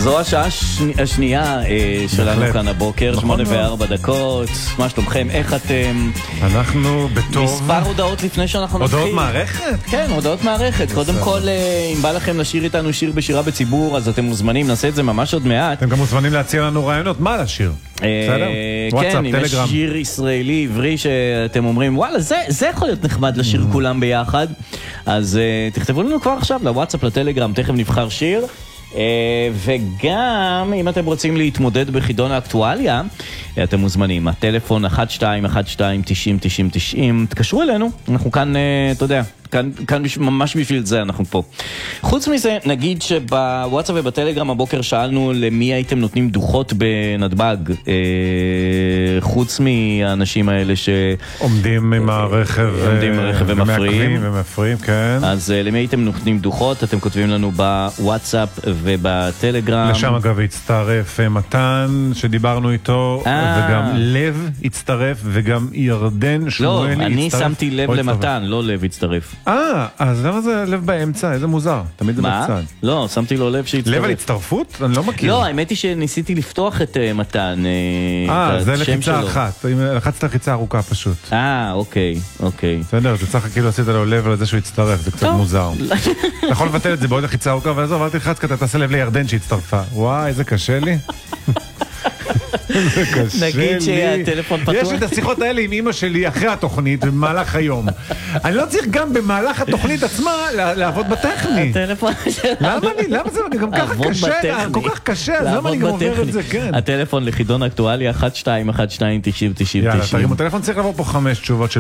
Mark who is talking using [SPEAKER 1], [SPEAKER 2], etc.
[SPEAKER 1] זו השעה השנייה שלנו כאן הבוקר, 8:04. מה שלומכם? איך אתם?
[SPEAKER 2] אנחנו בטוב.
[SPEAKER 1] מספר הודעות לפני שאנחנו נתחיל.
[SPEAKER 2] הודעות מערכת?
[SPEAKER 1] כן, הודעות מערכת. קודם כל, אם בא לכם לשיר איתנו שיר בשירה בציבור, אז אתם מוזמנים, נעשה את זה ממש עוד מעט.
[SPEAKER 2] אתם גם מוזמנים להציע לנו רעיונות, מה לשיר? בסדר?
[SPEAKER 1] כן, אם יש שיר ישראלי, עברי, שאתם אומרים, וואלה, זה יכול להיות נחמד לשיר כולם ביחד, אז תכתבו לנו כבר עכשיו לוואטסאפ, לטלגרם, תכף נבחר שיר. וגם אם אתם רוצים להתמודד בחידון האקטואליה, אתם מוזמנים, הטלפון 1212-90-90-90, תקשרו אלינו, אנחנו כאן, אתה יודע, כאן ממש בשביל זה אנחנו פה. חוץ מזה, נגיד שבוואטסאפ ובטלגרם הבוקר שאלנו למי הייתם נותנים דוחות בנתב"ג, חוץ מהאנשים האלה
[SPEAKER 2] עומדים עם הרכב ומפריעים, כן.
[SPEAKER 1] אז למי הייתם נותנים דוחות? אתם כותבים לנו בוואטסאפ ובטלגרם.
[SPEAKER 2] לשם אגב הצטרף מתן שדיברנו איתו, וגם לב הצטרף, וגם ירדן שמואלי הצטרף.
[SPEAKER 1] לא, אני שמתי לב למתן, לא לב הצטרף.
[SPEAKER 2] אז למה זה לב באמצע? איזה מוזר, תמיד זה בצד.
[SPEAKER 1] לא, שמתי לו לב שהצטרף.
[SPEAKER 2] לב על הצטרפות? אני לא מכיר.
[SPEAKER 1] לא, האמת היא שניסיתי לפתוח את מתן,
[SPEAKER 2] זה לחיצה אחת, לחצת לחיצה ארוכה פשוט.
[SPEAKER 1] אוקיי.
[SPEAKER 2] בסדר, זה צריך כאילו עשית לו לב על זה שהוא הצטרף, זה קצת מוזר. אתה יכול לבטל את זה בעוד לחיצה ארוכה, ועזוב, אל תלחץ כי אתה תעשה לב לירדן שהצטרפה. וואי, איזה קשה לי. זה קשה לי.
[SPEAKER 1] נגיד שהטלפון פתוח.
[SPEAKER 2] יש לי את השיחות האלה עם אמא שלי אחרי התוכנית במהלך היום. אני לא צריך גם במהלך התוכנית עצמה לעבוד בטכני.
[SPEAKER 1] הטלפון שלנו.
[SPEAKER 2] למה זה גם ככה קשה? כל כך קשה, אז למה אני גם עובר את זה? כן.
[SPEAKER 1] הטלפון לחידון אקטואליה 1212-90-90.
[SPEAKER 2] יאללה, תרימו, הטלפון צריך לבוא פה 5 תשובות.